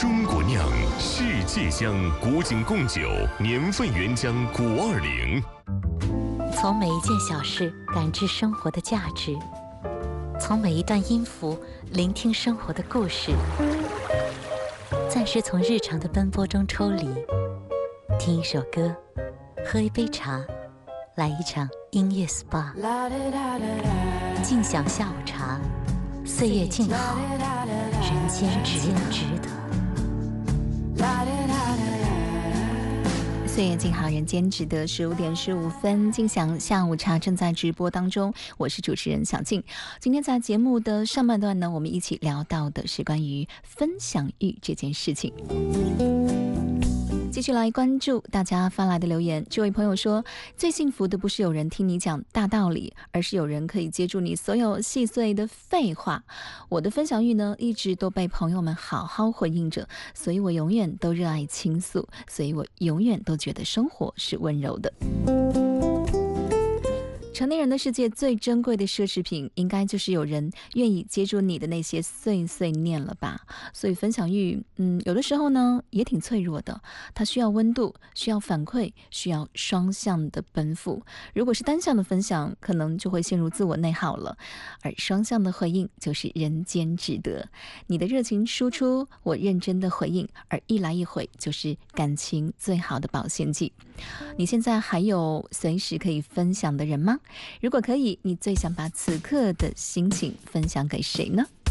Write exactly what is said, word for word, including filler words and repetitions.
中国酿，世界香，古井贡酒，年份原浆古二零。 从每一件小事感知生活的价值，从每一段音符聆听生活的故事，暂时从日常的奔波中抽离，听一首歌，喝一杯茶，来一场音乐 S P A， 静享下午茶，岁月静好，人间值得。 岁月静好，人间值得。十五点十五分，静享下午茶正在直播当中，我是主持人小静。今天在节目的上半段呢，我们一起聊到的是关于分享欲这件事情。继续来关注大家发来的留言。这位朋友说，最幸福的不是有人听你讲大道理，而是有人可以接住你所有细碎的废话。我的分享欲呢，一直都被朋友们好好回应着，所以我永远都热爱倾诉，所以我永远都觉得生活是温柔的。成年人的世界最珍贵的奢侈品，应该就是有人愿意接住你的那些碎碎念了吧。所以分享欲，嗯，有的时候呢也挺脆弱的，它需要温度，需要反馈，需要双向的奔赴。如果是单向的分享，可能就会陷入自我内耗了，而双向的回应就是人间值得。你的热情输出，我认真的回应，而一来一回就是感情最好的保鲜剂。你现在还有随时可以分享的人吗？如果可以，你最想把此刻的心情分享给谁呢？